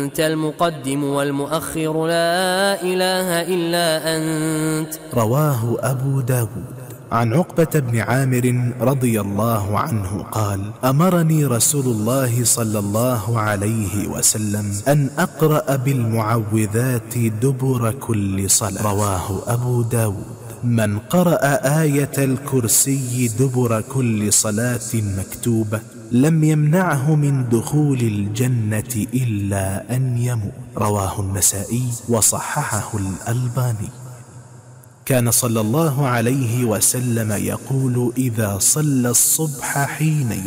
أنت المقدم والمؤخر لا إله إلا أنت. رواه أبو داود. عن عقبة بن عامر رضي الله عنه قال: أمرني رسول الله صلى الله عليه وسلم أن أقرأ بالمعوذات دبر كل صلاة. رواه أبو داود. من قرأ آية الكرسي دبر كل صلاة مكتوبة لم يمنعه من دخول الجنة إلا أن يموت. رواه النسائي وصححه الألباني. كان صلى الله عليه وسلم يقول إذا صلى الصبح حين